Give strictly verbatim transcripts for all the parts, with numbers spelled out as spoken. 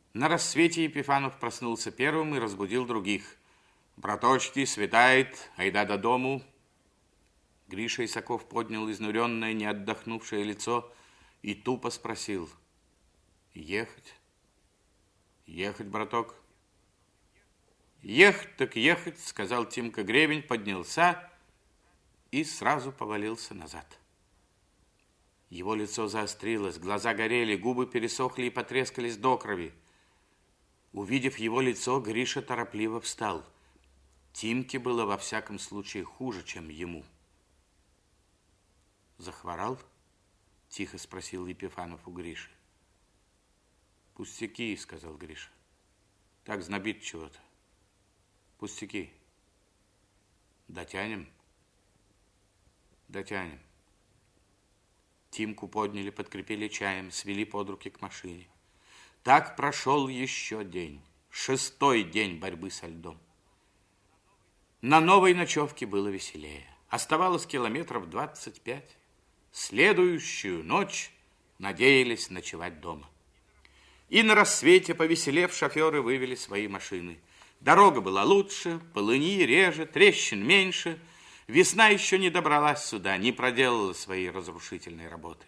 На рассвете Епифанов проснулся первым и разбудил других. «Браточки, светает, айда до дому». Гриша Исаков поднял изнуренное, не отдохнувшее лицо и тупо спросил: «Ехать? Ехать, браток?» «Ехать так ехать», сказал Тимка Гребень, поднялся и сразу повалился назад. Его лицо заострилось, глаза горели, губы пересохли и потрескались до крови. Увидев его лицо, Гриша торопливо встал. Тимке было во всяком случае хуже, чем ему. «Захворал?» — тихо спросил Епифанов у Гриши. «Пустяки», — сказал Гриша. «Так знобит чего-то. Пустяки. Дотянем?» «Дотянем». Тимку подняли, подкрепили чаем, свели под руки к машине. Так прошел еще день, шестой день борьбы со льдом. На новой ночевке было веселее. Оставалось километров двадцать пять. Следующую ночь надеялись ночевать дома. И на рассвете, повеселев, шоферы вывели свои машины. Дорога была лучше, полыни реже, трещин меньше. Весна еще не добралась сюда, не проделала своей разрушительной работы.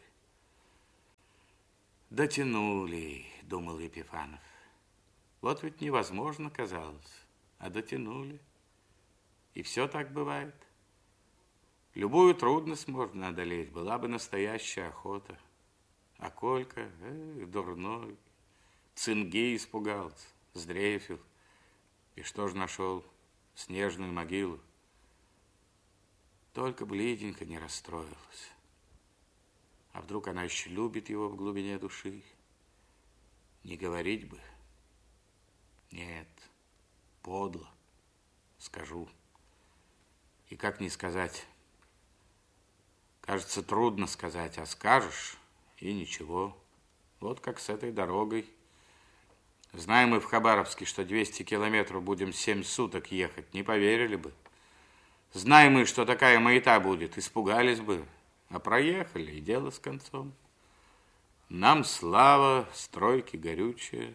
«Дотянули», — думал Епифанов. «Вот ведь невозможно, казалось, а дотянули. И все так бывает. Любую трудность можно одолеть, была бы настоящая охота. А Колька, эх, дурной, цинги испугался, сдрейфил. И что ж нашел? Снежную могилу. Только бы Лиденька не расстроилась. А вдруг она еще любит его в глубине души? Не говорить бы. Нет, подло. Скажу. И как не сказать? Кажется, трудно сказать, а скажешь, и ничего. Вот как с этой дорогой. Знаем мы в Хабаровске, что двести километров будем семь суток ехать, не поверили бы. Знаем мы, что такая маята будет, испугались бы, а проехали, и дело с концом. Нам слава, стройки горючие.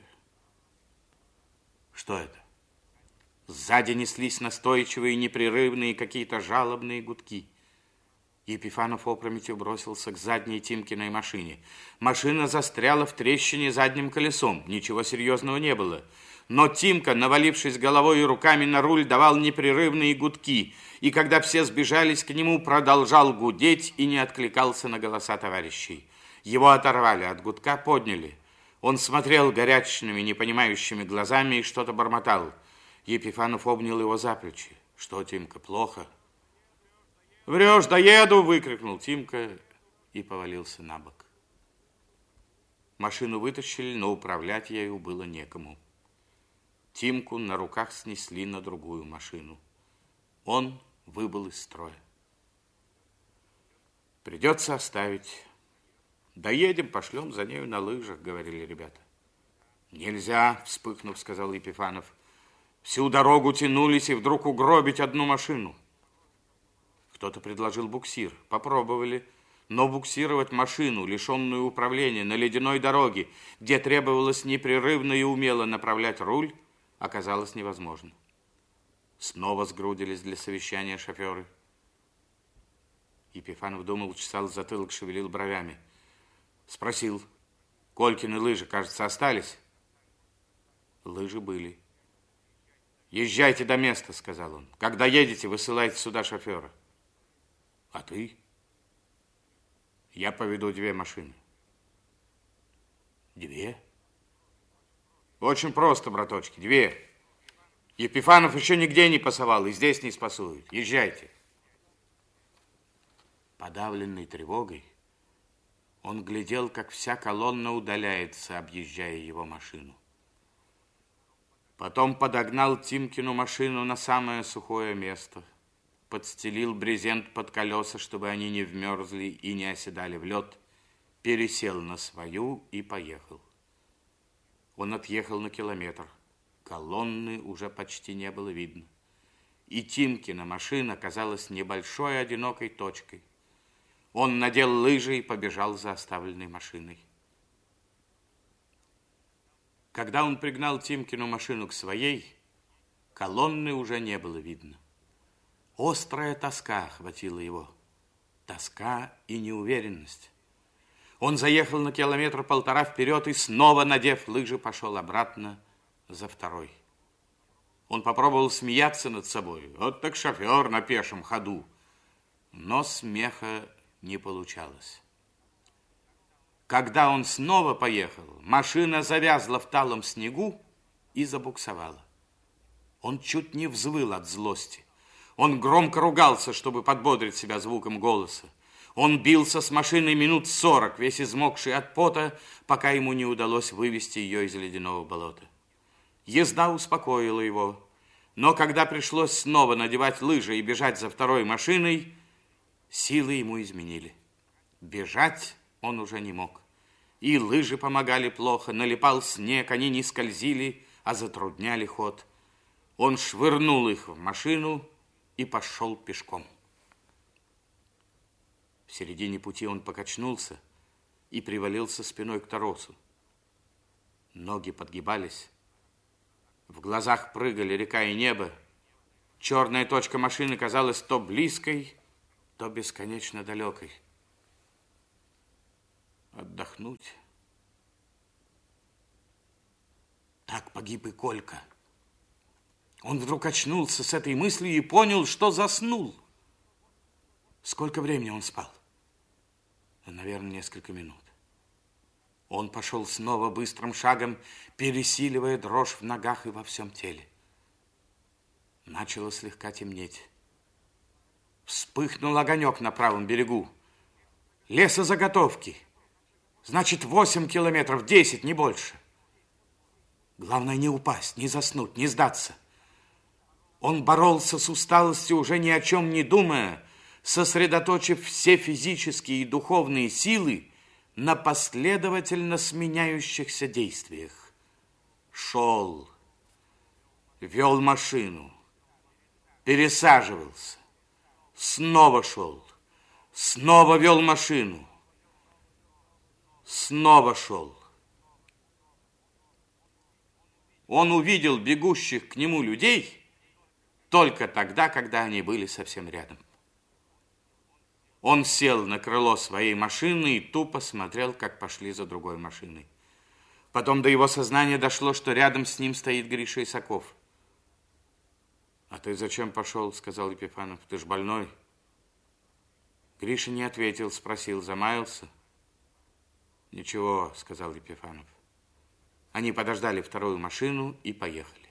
Что это? Сзади неслись настойчивые, непрерывные, какие-то жалобные гудки. Епифанов опрометью бросился к задней Тимкиной машине. Машина застряла в трещине задним колесом. Ничего серьезного не было. Но Тимка, навалившись головой и руками на руль, давал непрерывные гудки. И когда все сбежались к нему, продолжал гудеть и не откликался на голоса товарищей. Его оторвали от гудка, подняли. Он смотрел горячными, непонимающими глазами и что-то бормотал. Епифанов обнял его за плечи. «Что, Тимка, плохо?» «Врешь, доеду!» — выкрикнул Тимка и повалился на бок. Машину вытащили, но управлять ею было некому. Тимку на руках снесли на другую машину. Он выбыл из строя. «Придется оставить. Доедем, пошлем за нею на лыжах», — говорили ребята. «Нельзя!» — вспыхнув, сказал Епифанов. «Всю дорогу тянулись и вдруг угробить одну машину». Кто-то предложил буксир. Попробовали. Но буксировать машину, лишенную управления, на ледяной дороге, где требовалось непрерывно и умело направлять руль, оказалось невозможно. Снова сгрудились для совещания шоферы. Епифанов думал, чесал затылок, шевелил бровями. Спросил: «Колькины лыжи, кажется, остались?» Лыжи были. «Езжайте до места», — сказал он. «Когда едете, высылайте сюда шофера». «А ты?» «Я поведу две машины». «Две?» «Очень просто, браточки, две. Епифанов еще нигде не пасовал и здесь не спасует. Езжайте». Подавленный тревогой, он глядел, как вся колонна удаляется, объезжая его машину. Потом подогнал Тимкину машину на самое сухое место, подстелил брезент под колеса, чтобы они не вмерзли и не оседали в лед, пересел на свою и поехал. Он отъехал на километр. Колонны уже почти не было видно. И Тимкина машина казалась небольшой одинокой точкой. Он надел лыжи и побежал за оставленной машиной. Когда он пригнал Тимкину машину к своей, колонны уже не было видно. Острая тоска охватила его. Тоска и неуверенность. Он заехал на километр-полтора вперед и, снова надев лыжи, пошел обратно за второй. Он попробовал смеяться над собой. Вот так шофер на пешем ходу. Но смеха не получалось. Когда он снова поехал, машина завязла в талом снегу и забуксовала. Он чуть не взвыл от злости. Он громко ругался, чтобы подбодрить себя звуком голоса. Он бился с машиной минут сорок, весь измокший от пота, пока ему не удалось вывести ее из ледяного болота. Езда успокоила его, но когда пришлось снова надевать лыжи и бежать за второй машиной, силы ему изменили. Бежать он уже не мог. И лыжи помогали плохо, налипал снег, они не скользили, а затрудняли ход. Он швырнул их в машину и пошел пешком. В середине пути он покачнулся и привалился спиной к торосу. Ноги подгибались, в глазах прыгали река и небо. Черная точка машины казалась то близкой, то бесконечно далекой. Отдохнуть. Так погиб и Колька. Он вдруг очнулся с этой мыслью и понял, что заснул. Сколько времени он спал? Наверное, несколько минут. Он пошел снова быстрым шагом, пересиливая дрожь в ногах и во всем теле. Начало слегка темнеть. Вспыхнул огонек на правом берегу. Лесозаготовки. Значит, восемь километров, десять, не больше. Главное, не упасть, не заснуть, не сдаться. Он боролся с усталостью, уже ни о чем не думая, сосредоточив все физические и духовные силы на последовательно сменяющихся действиях. Шел, вел машину, пересаживался, снова шел, снова вел машину, снова шел. Он увидел бегущих к нему людей только тогда, когда они были совсем рядом. Он сел на крыло своей машины и тупо смотрел, как пошли за другой машиной. Потом до его сознания дошло, что рядом с ним стоит Гриша Исаков. «А ты зачем пошел?» — сказал Епифанов. «Ты ж больной». Гриша не ответил, спросил, замаялся. «Ничего», — сказал Епифанов. Они подождали вторую машину и поехали.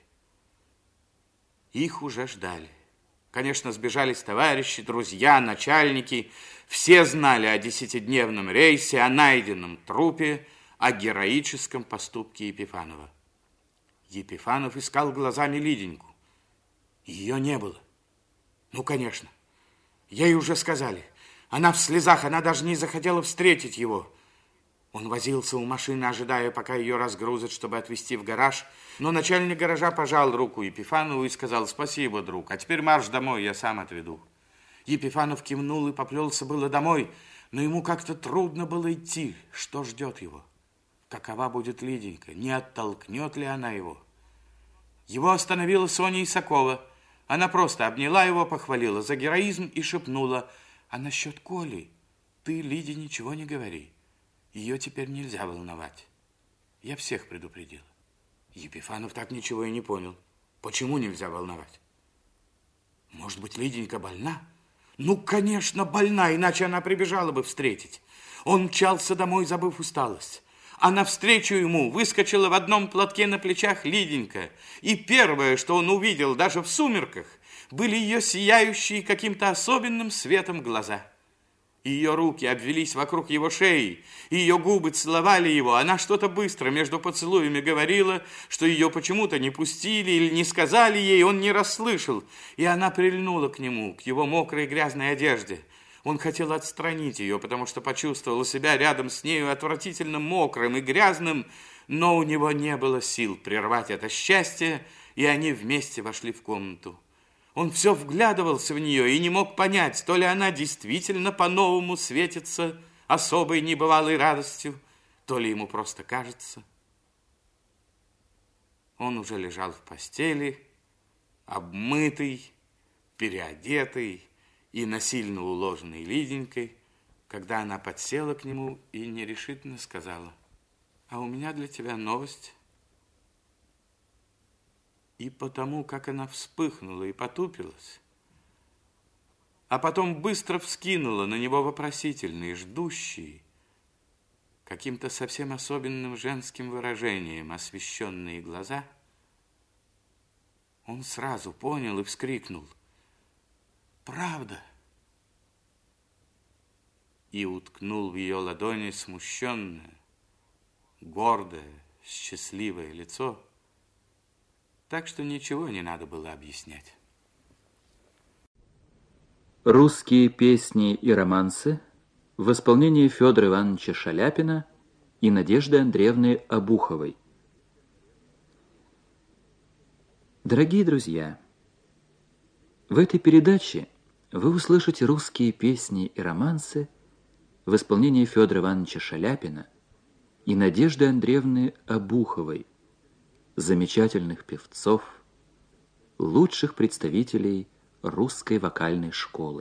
Их уже ждали. Конечно, сбежались товарищи, друзья, начальники. Все знали о десятидневном рейсе, о найденном трупе, о героическом поступке Епифанова. Епифанов искал глазами Лиденьку. Ее не было. Ну, конечно. Ей уже сказали. Она в слезах, она даже не захотела встретить его. Он возился у машины, ожидая, пока ее разгрузят, чтобы отвезти в гараж. Но начальник гаража пожал руку Епифанову и сказал: «Спасибо, друг, а теперь марш домой, я сам отведу». Епифанов кивнул и поплелся было домой, но ему как-то трудно было идти. Что ждет его? Какова будет Лиденька? Не оттолкнет ли она его? Его остановила Соня Исакова. Она просто обняла его, похвалила за героизм и шепнула: «А насчет Коли ты, Лиде, ничего не говори. Ее теперь нельзя волновать. Я всех предупредила». Епифанов так ничего и не понял. Почему нельзя волновать? Может быть, Лиденька больна? Ну, конечно, больна, иначе она прибежала бы встретить. Он мчался домой, забыв усталость. А навстречу ему выскочила в одном платке на плечах Лиденька. И первое, что он увидел даже в сумерках, были ее сияющие каким-то особенным светом глаза. Ее руки обвелись вокруг его шеи, и ее губы целовали его. Она что-то быстро между поцелуями говорила, что ее почему-то не пустили или не сказали ей, он не расслышал. И она прильнула к нему, к его мокрой грязной одежде. Он хотел отстранить ее, потому что почувствовал себя рядом с нею отвратительно мокрым и грязным, но у него не было сил прервать это счастье, и они вместе вошли в комнату. Он все вглядывался в нее и не мог понять, то ли она действительно по-новому светится особой небывалой радостью, то ли ему просто кажется. Он уже лежал в постели, обмытый, переодетый и насильно уложенный Лиденькой, когда она подсела к нему и нерешительно сказала: «А у меня для тебя новость». И потому, как она вспыхнула и потупилась, а потом быстро вскинула на него вопросительные, ждущие, каким-то совсем особенным женским выражением освещенные глаза, он сразу понял и вскрикнул: «Правда!» И уткнул в ее ладони смущенное, гордое, счастливое лицо, так что ничего не надо было объяснять. Русские песни и романсы в исполнении Федора Ивановича Шаляпина и Надежды Андреевны Обуховой. Дорогие друзья, в этой передаче вы услышите русские песни и романсы в исполнении Федора Ивановича Шаляпина и Надежды Андреевны Обуховой, замечательных певцов, лучших представителей русской вокальной школы.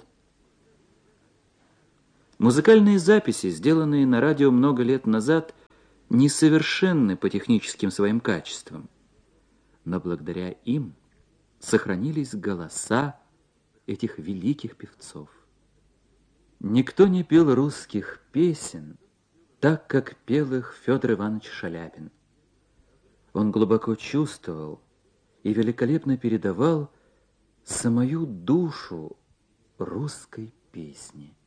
Музыкальные записи, сделанные на радио много лет назад, несовершенны по техническим своим качествам, но благодаря им сохранились голоса этих великих певцов. Никто не пел русских песен так, как пел их Федор Иванович Шаляпин. Он глубоко чувствовал и великолепно передавал самую душу русской песни.